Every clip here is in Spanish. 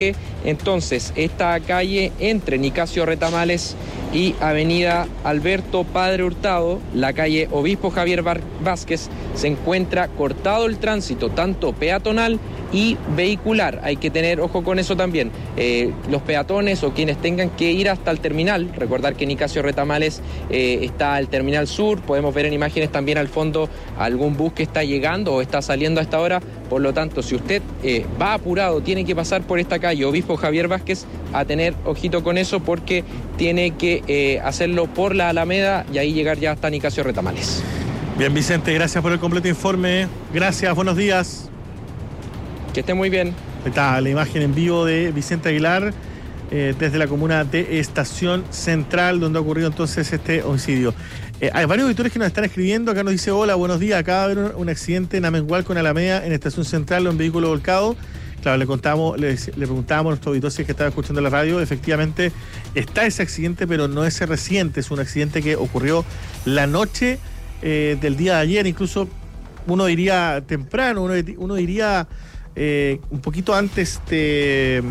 Entonces, esta calle entre Nicasio Retamales y Avenida Alberto Padre Hurtado, la calle Obispo Javier Vázquez, se encuentra cortado el tránsito, tanto peatonal y vehicular. Hay que tener ojo con eso también. Los peatones o quienes tengan que ir hasta el terminal, recordar que en Nicasio Retamales está el terminal sur, podemos ver en imágenes también al fondo algún bus que está llegando o está saliendo a esta hora. Por lo tanto, si usted va apurado, tiene que pasar por esta calle Obispo Javier Vázquez, a tener ojito con eso porque tiene que hacerlo por la Alameda y ahí llegar ya hasta Nicasio Retamales. Bien, Vicente, gracias por el completo informe. Gracias, buenos días. Que esté muy bien. Está la imagen en vivo de Vicente Aguilar desde la comuna de Estación Central, donde ha ocurrido entonces este homicidio. Hay varios auditores que nos están escribiendo. Acá nos dice: hola, buenos días. Acaba de haber un accidente en Amengual con Alameda en Estación Central, un vehículo volcado. Claro, le preguntábamos a nuestro auditor si es que estaba escuchando la radio. Efectivamente está ese accidente, pero no es reciente. Es un accidente que ocurrió la noche del día de ayer. Incluso uno diría temprano, uno diría un poquito antes de...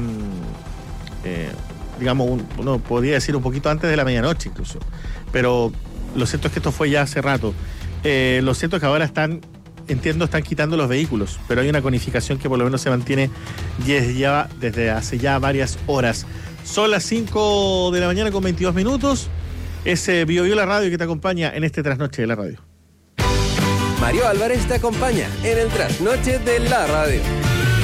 digamos, uno podría decir un poquito antes de la medianoche incluso. Pero lo cierto es que esto fue ya hace rato. Lo cierto es que ahora están quitando los vehículos, pero hay una conificación que por lo menos se mantiene desde hace ya varias horas. Son las 5 de la mañana con 22 minutos. Es Bio la radio que te acompaña en este trasnoche de la radio. Mario Álvarez te acompaña en el trasnoche de la radio.